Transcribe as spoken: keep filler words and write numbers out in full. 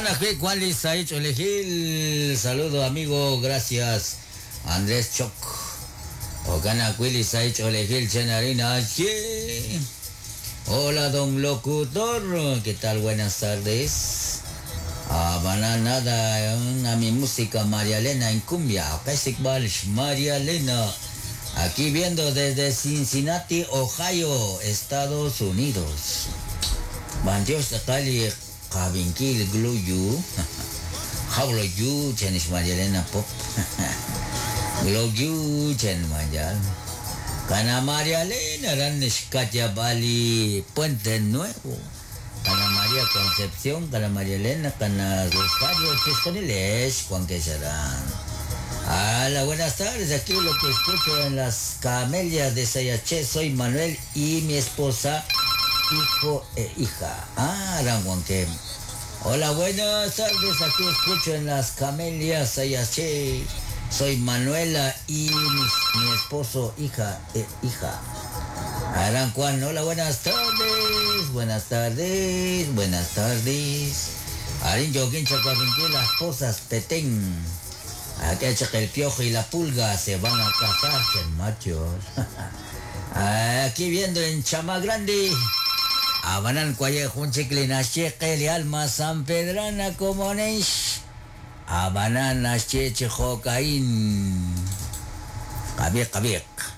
Ocana que cuál es ha hecho elegir. Saludo amigo, gracias. Andrés Choc. Ocana Willis ha hecho elegir Chenarina. Yeah. Hola don locutor, ¿qué tal? Buenas tardes. Ah, bananada, a mi música María Elena en cumbia. Festival María Elena. Aquí viendo desde Cincinnati, Ohio, Estados Unidos. Bandios Tali Kavinkil Gluyu. How are you, Chinese María Elena Pop? Gluyu, Chen Mayal. Cana María Elena, Ranishkatia Bali, Puente Nuevo. Cana María Concepción, Cana María Elena, Cana Rosario, Chistoniles, Juan que serán. Hola, buenas tardes. Aquí lo que escucho en las camelias de Sayaché, soy Manuel y mi esposa, hijo e hija. Ah, Ranguanque. Hola, buenas tardes. Aquí escucho en las camelias Sayaché. Soy Manuela y mi, mi esposo, hija e hija. Arancuan, hola, buenas tardes. Buenas tardes. Buenas tardes. Arin Yoguin Chacuavinquí, las posas Petén. Aquí que el piojo y la pulga se van a casar, machos. Aquí viendo en Chama Grande. Abanan Cuaye Junchiclina Cheque Alma San Pedrana como Neish. Abanan Cheche Jocaín. Cabiec, cabiec.